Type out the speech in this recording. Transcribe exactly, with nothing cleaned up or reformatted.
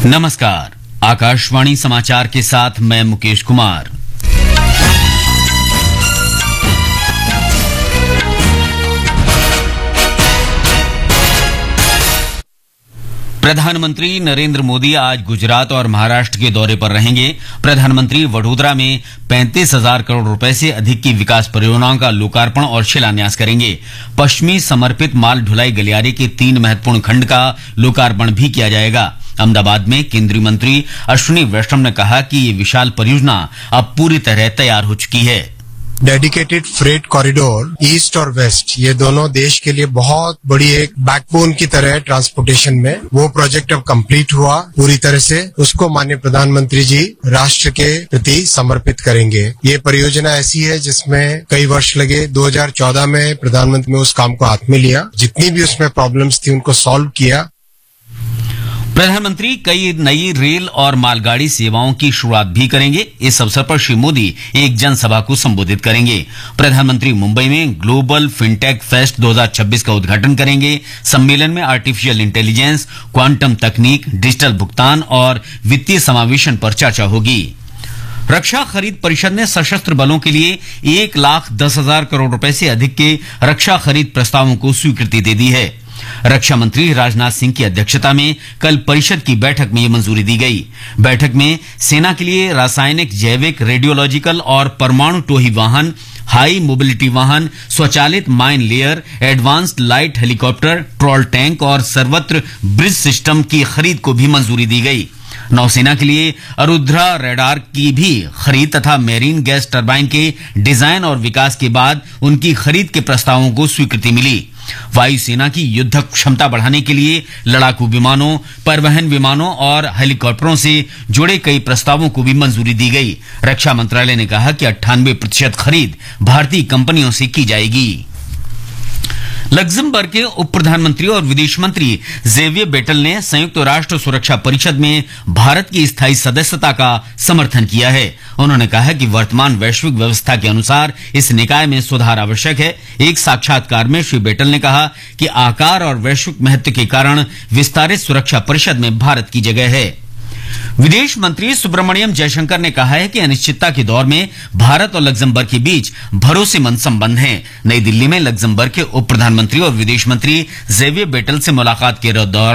नमस्कार, आकाशवाणी समाचार के साथ मैं मुकेश कुमार। प्रधानमंत्री नरेंद्र मोदी आज गुजरात और महाराष्ट्र के दौरे पर रहेंगे। प्रधानमंत्री वडोदरा में पैंतीस हजार करोड़ रुपए से अधिक की विकास परियोजनाओं का लोकार्पण और शिलान्यास करेंगे। पश्चिमी समर्पित माल ढुलाई गलियारे के तीन महत्वपूर्ण खंड का लोकार्पण भी किया जाएगा। अहमदाबाद में केंद्रीय मंत्री अश्विनी वैष्णव ने कहा कि ये विशाल परियोजना अब पूरी तरह तैयार हो चुकी है। डेडिकेटेड फ्रेट कॉरिडोर ईस्ट और वेस्ट, ये दोनों देश के लिए बहुत बड़ी एक बैकबोन की तरह है ट्रांसपोर्टेशन में। वो प्रोजेक्ट अब कंप्लीट हुआ पूरी तरह से, उसको माननीय प्रधानमंत्री जी राष्ट्र के प्रति समर्पित करेंगे। ये परियोजना ऐसी है जिसमें कई वर्ष लगे। दो हज़ार चौदह में प्रधानमंत्री ने उस काम को हाथ में लिया, जितनी भी उसमें प्रॉब्लम्स थी उनको सॉल्व किया। प्रधानमंत्री कई नई रेल और मालगाड़ी सेवाओं की शुरुआत भी करेंगे। इस अवसर पर श्री मोदी एक जनसभा को संबोधित करेंगे। प्रधानमंत्री मुंबई में ग्लोबल फिनटेक फेस्ट दो हज़ार छब्बीस का उद्घाटन करेंगे। सम्मेलन में आर्टिफिशियल इंटेलिजेंस, क्वांटम तकनीक, डिजिटल भुगतान और वित्तीय समावेशन पर चर्चा होगी। रक्षा खरीद परिषद ने सशस्त्र बलों के लिए एक लाख दस हजार करोड़ रुपए से अधिक के रक्षा खरीद प्रस्तावों को स्वीकृति दे दी है। रक्षा मंत्री राजनाथ सिंह की अध्यक्षता में कल परिषद की बैठक में ये मंजूरी दी गई। बैठक में सेना के लिए रासायनिक, जैविक, रेडियोलॉजिकल और परमाणु टोही वाहन, हाई मोबिलिटी वाहन, स्वचालित mine layer, advanced light helicopter, troll tank और सर्वत्र ब्रिज सिस्टम की खरीद को भी मंजूरी दी गई। नौसेना के लिए अरुद्रा रडार की भी खरीद तथा मेरीन गैस टरबाइन के डिजाइन और विकास के बाद उनकी खरीद के प्रस्तावों को स्वीकृति मिली। वायुसेना की युद्ध क्षमता बढ़ाने के लिए लड़ाकू विमानों, परिवहन विमानों और हेलीकॉप्टरों से जुड़े कई प्रस्तावों को भी मंजूरी दी गई। रक्षा मंत्रालय ने कहा कि अट्ठानवे प्रतिशत खरीद भारतीय कंपनियों से की जाएगी। लग्जमबर्ग के उप प्रधानमंत्री और विदेश मंत्री जेवियर बेटल ने संयुक्त राष्ट्र सुरक्षा परिषद में भारत की स्थायी सदस्यता का समर्थन किया है। उन्होंने कहा कि वर्तमान वैश्विक व्यवस्था के अनुसार इस निकाय में सुधार आवश्यक है। एक साक्षात्कार में श्री बेटल ने कहा कि आकार और वैश्विक महत्व के कारण विस्तारित सुरक्षा परिषद में भारत की जगह है। विदेश मंत्री सुब्रमण्यम जयशंकर ने कहा है कि अनिश्चितता के दौर में भारत और लग्जमबर्ग के बीच भरोसेमंद संबंध हैं। नई दिल्ली में लग्जमबर्ग के उप प्रधानमंत्री और विदेश मंत्री जेवियर बेटल से मुलाकात के दौरान